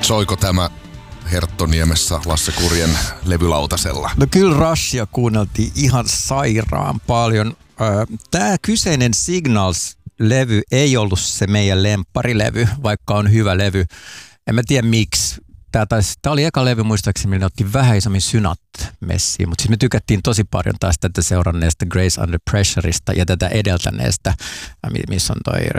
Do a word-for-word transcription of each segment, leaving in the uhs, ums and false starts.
Soiko tämä Herttoniemessä Lasse Kurjen levylautasella? No kyllä Rushia kuunneltiin ihan sairaan paljon. Tämä kyseinen Signals-levy ei ollut se meidän lempparilevy, vaikka on hyvä levy. En mä tiedä miksi. Tämä, taisi, tämä oli eka levy muistaakseni, millä otti vähän isommin synat messiin, mutta siis me tykättiin tosi paljon taas tätä seuranneesta Grace Under Pressureista ja tätä edeltäneestä, missä on toi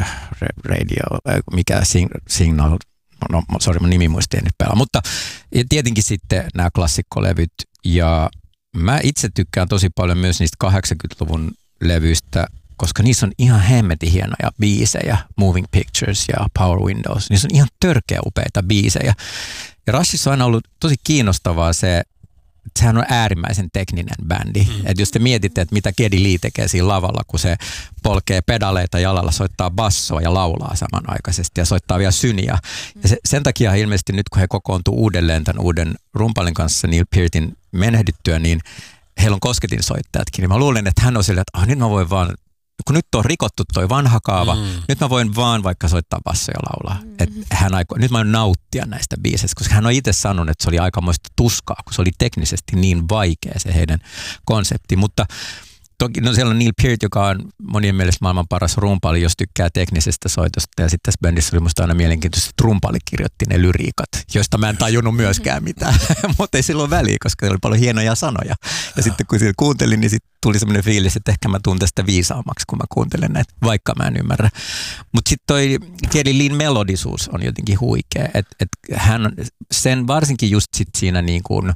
radio, mikä Signal, no sori, mun nimi muisti en nyt pelaa, mutta tietenkin sitten nämä klassikkolevyt ja mä itse tykkään tosi paljon myös niistä kahdeksankymmentäluvun levyistä, koska niissä on ihan hemmetin hienoja biisejä, Moving Pictures ja Power Windows. Niissä on ihan törkeä upeita biisejä. Ja Rushissa on aina ollut tosi kiinnostavaa se, että sehän on äärimmäisen tekninen bändi. Mm. Että jos te mietitte, että mitä Geddy Lee tekee siinä lavalla, kun se polkee pedaleita jalalla, soittaa bassoa ja laulaa samanaikaisesti ja soittaa vielä syniä. Ja se, sen takia ilmeisesti nyt, kun he kokoontuu uudelleen tämän uuden rumpalin kanssa Neil Peartin menehdyttyä, niin heillä on kosketinsoittajatkin. Niin mä luulen, että hän on silleen, että oh, nyt mä voin vaan, kun nyt on rikottu toi vanha kaava, mm. nyt mä voin vaan vaikka soittaa bassoja ja laulaa. Mm. Et hän aiko, nyt mä voin nauttia näistä biiseistä, koska hän on itse sanonut, että se oli aikamoista tuskaa, kun se oli teknisesti niin vaikea se heidän konsepti. Mutta toki no siellä on Neil Peart, joka on monien mielestä maailman paras rumpali, jos tykkää teknisestä soitosta. Ja sitten tässä bändissä oli musta aina mielenkiintoista, että rumpali kirjoitti ne lyriikat, joista mä en tajunnut myöskään mitään. Mutta ei silloin väliä, koska oli paljon hienoja sanoja. Ja sitten kun sitä kuuntelin, niin sitten tuli semmoinen fiilis, että ehkä mä tuun tästä viisaammaksi, kun mä kuuntelen näitä, vaikka mä en ymmärrä. Mutta sitten toi Geddy Leen melodisuus on jotenkin huikea. Että et hän sen varsinkin just sit siinä niin kuin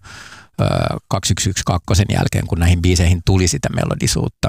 kaksi yksi yksi kaksi jälkeen, kun näihin biiseihin tuli sitä melodisuutta,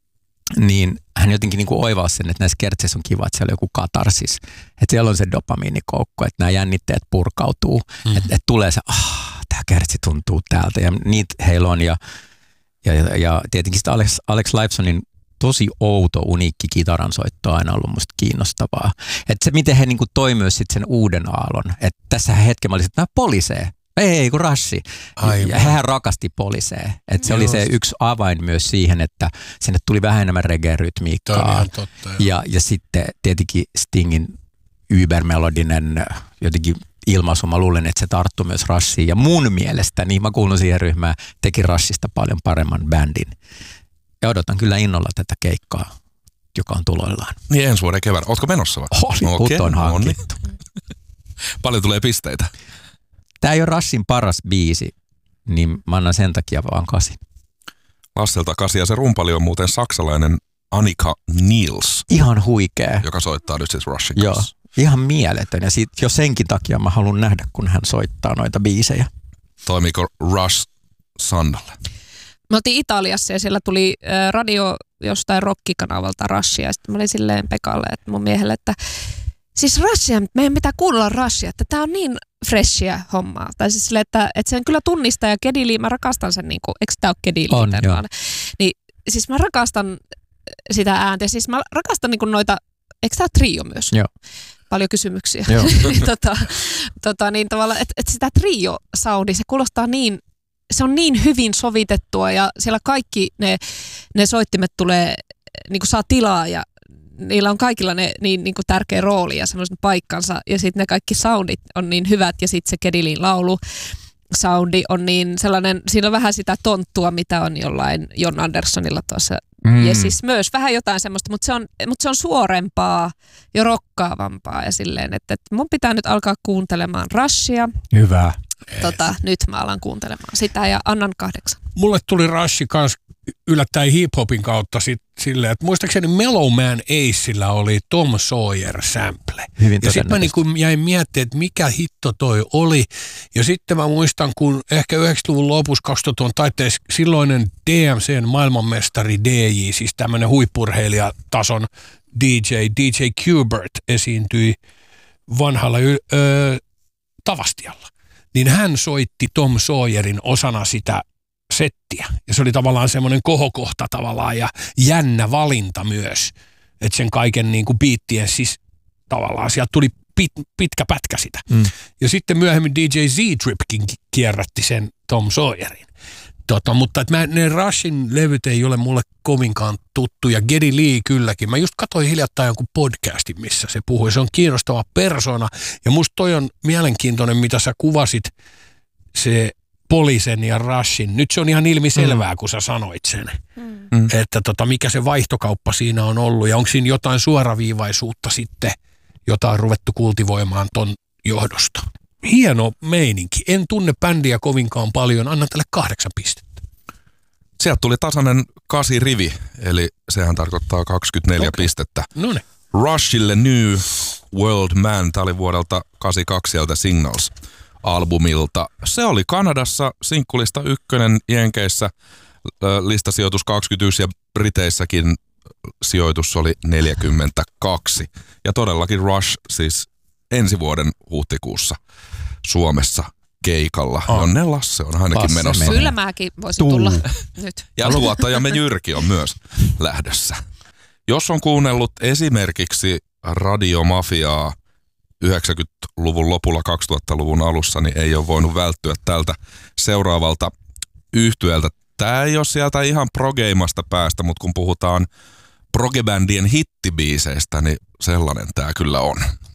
niin hän jotenkin niin kuin oivasi sen, että näissä kertseissä on kiva, että siellä on joku katarsis, että siellä on se dopamiinikoukko, että nämä jännitteet purkautuu, mm. että, että tulee se, ah, tämä kertsi tuntuu täältä, ja niitä heillä on, ja, ja, ja, ja tietenkin sitä Alex, Alex Lifesonin tosi outo, uniikki kitaransoitto on aina ollut musta kiinnostavaa. Että se, miten he niin kuin toi myös sit sen uuden aallon, että tässä hetken mä olisin, että nämä polisee. Ei, kun Rush. Ja hän rakasti polisee. Että se Just. oli se yksi avain myös siihen, että sinne tuli vähän enemmän reggae-rytmiikkaa. Totta, ja, ja sitten tietenkin Stingin ybermelodinen jotenkin ilmaisu. Mä luulen, että se tarttui myös Rushiin. Ja mun mielestä, niin mä kuulun siihen ryhmään, teki Rushista paljon paremman bändin. Ja odotan kyllä innolla tätä keikkaa, joka on tuloillaan. Niin ensi vuoden kevään. Ootko menossa vai? Liput on hankittu. Paljon tulee pisteitä. Tämä ei ole Rushin paras biisi, niin mä annan sen takia vaan kasi. Lasselta kasi, ja se rumpali on muuten saksalainen Annika Niels. Ihan huikea. Joka soittaa nyt siis Rushin Joo, kanssa. Ihan mieletön. Ja sit jo senkin takia mä haluan nähdä, kun hän soittaa noita biisejä. Toimiiko Rush Sandalle? Me oltiin Italiassa ja siellä tuli radio jostain rockikanavalta Rushia. Ja sitten mä olin silleen Pekalle, että mun miehelle, että siis Rushia, meidän pitää kuunnella Rushia, että tää on niin freshia hommaa. Tai siis silleen, että, että sen kyllä tunnistaa ja Geddy Lee, mä rakastan sen, niin kuin, eikö tää ole Geddy Lee? On, joo. Niin siis mä rakastan sitä ääntä. Siis mä rakastan niin kuin noita, eikö tää ole trio myös? Joo. Paljon kysymyksiä. Joo. tota, tota, niin tavallaan, että, että sitä trio-soundi, se kuulostaa niin, se on niin hyvin sovitettua ja siellä kaikki ne, ne soittimet tulee, niin kuin saa tilaa ja niillä on kaikilla ne niin, niin kuin tärkeä rooli ja semmoisen paikkansa ja sitten ne kaikki soundit on niin hyvät ja sitten se Geddy Leen laulu soundi on niin sellainen, siinä on vähän sitä tonttua, mitä on jollain Jon Anderssonilla tuossa. Mm. Ja siis myös vähän jotain semmoista, mutta se on, mutta se on suorempaa ja rokkaavampaa ja silleen, että, että mun pitää nyt alkaa kuuntelemaan Rushia. Hyvä. Tota, nyt mä alan kuuntelemaan sitä ja annan kahdeksan. Mulle tuli Rush kanssa yllättäen hip-hopin kautta sit, silleen, että muistaakseni Mellow Man Acella oli Tom Sawyer sample. Hyvin ja sitten mä niin kun jäin miettimään, että mikä hitto toi oli. Ja sitten mä muistan, kun ehkä yhdeksänkymmentäluvun lopussa kaksituhattaluvun taitteessa silloinen D M C:n maailmanmestari D J, siis tämmöinen huippurheilijatason D J, D J Qbert esiintyi vanhalla ö, Tavastialla. Niin hän soitti Tom Sawyerin osana sitä settiä. Ja se oli tavallaan semmoinen kohokohta tavallaan ja jännä valinta myös. Että sen kaiken niin kuin biittien siis tavallaan sieltä tuli pit, pitkä pätkä sitä. Mm. Ja sitten myöhemmin D J Z-Tripkin kierrätti sen Tom Sawyerin. Tota, mutta et mä, ne Rushin levyt ei ole mulle kovinkaan tuttuja. Geddy Lee kylläkin. Mä just katsoin hiljattain jonkun podcastin, missä se puhui. Se on kiinnostava persona. Ja musta toi on mielenkiintoinen, mitä sä kuvasit, se Polisen ja Rushin. Nyt se on ihan ilmiselvää, mm. kun sä sanoit sen. Mm. Että tota, mikä se vaihtokauppa siinä on ollut. Ja onko siinä jotain suoraviivaisuutta sitten, jota on ruvettu kultivoimaan ton johdosta. Hieno meininki. En tunne bändiä kovinkaan paljon. Annan tälle kahdeksan pistettä. Sieltä tuli tasainen kasi rivi, eli sehän tarkoittaa kaksikymmentäneljä okay. pistettä. Noniin. Rushille New World Man, tämä oli vuodelta kahdeksankymmentäkaksi sieltä Signals-albumilta. Se oli Kanadassa sinkkulista ykkönen, Jenkeissä listasijoitus kaksikymmentäyksi ja Briteissäkin sijoitus oli neljäkymmentäkaksi. Ja todellakin Rush siis ensi vuoden huhtikuussa Suomessa keikalla. Oh. Jonne Lasse on ainakin Lasse menossa. Kyllä mäkin voisin tulla nyt. Ja tuottajamme Jyrki on myös lähdössä. Jos on kuunnellut esimerkiksi Radiomafiaa yhdeksänkymmentäluvun lopulla kaksituhattaluvun alussa, niin ei ole voinut välttyä tältä seuraavalta yhtyeeltä. Tämä ei ole sieltä ihan progeimasta päästä, mutta kun puhutaan progebändien hittibiiseistä, niin sellainen tämä kyllä on.